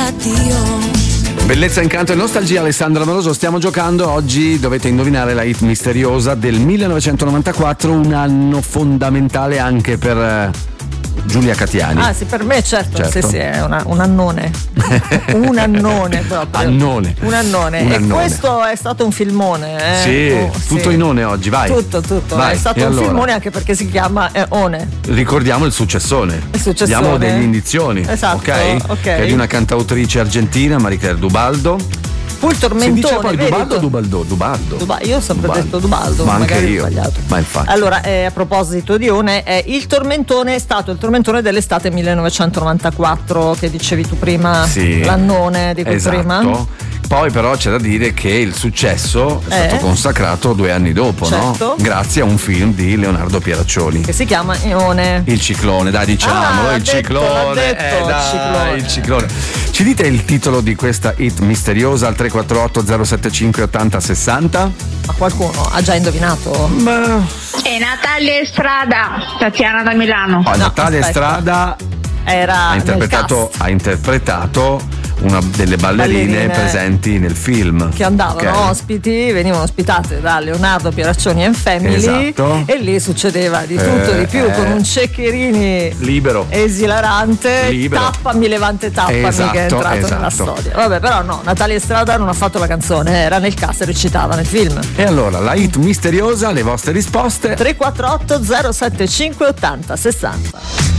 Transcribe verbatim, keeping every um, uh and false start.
addio. Bellezza, incanto e nostalgia, Alessandra Amoroso. Stiamo giocando oggi, dovete indovinare la hit misteriosa del millenovecentonovantaquattro, un anno fondamentale anche per eh, Giulia Catiani. Ah sì, per me certo, certo. sì sì, è una, un annone. un annone proprio. Annone. Un annone. Un e annone. questo è stato un filmone. Eh? Sì, Oh, tutto sì. in one oggi, vai. Tutto, tutto. Vai. È stato E un allora? filmone anche perché si chiama eh, One. Ricordiamo il successone. Il successone. Diamo delle indizioni. Esatto, ok? ok. Che è di una cantautrice argentina, Marie-Claire Dubaldo. Fu il Si tormentone. dice poi vedi? Dubaldo o Dubaldo? Dubaldo. Duba- io ho sempre Dubaldo. detto Dubaldo, Ma anche magari ho io. sbagliato. Ma infatti. Allora, eh, a proposito di One, eh, il tormentone è stato il tormentone dell'estate millenovecentonovantaquattro, che dicevi tu prima, Sì. l'annone di cui Esatto. prima. Poi però c'è da dire che il successo è Eh? stato consacrato due anni dopo, Certo. no? Grazie a un film di Leonardo Pieraccioni. Che si chiama One. Il ciclone, dai, diciamolo, Ah, il l'ha detto, ciclone, l'ha detto, eh, dai, ciclone. il ciclone. Ci dite il titolo di questa hit misteriosa al tre quattro otto zero sette cinque ottanta sessanta? Ma qualcuno ha già indovinato? Ma E Natalia Estrada, Tatiana da Milano. oh, No, Natalia aspetta. Estrada Era ha interpretato, nel cast, ha interpretato una delle ballerine, Ballerine. presenti nel film. che andavano Ok? ospiti, venivano ospitate da Leonardo Pieraccioni and Family. Esatto. E lì succedeva di tutto Eh, di più, eh. con un Ceccherini Libero. esilarante. Libero. Tappami Levante tappami, Esatto, che è entrato nella esatto. storia. Vabbè, però no, Natalia Estrada non ha fatto la canzone, era nel cast e recitava nel film. E allora, la hit misteriosa, le vostre risposte. tre quattro otto zero sette cinque ottanta sessanta.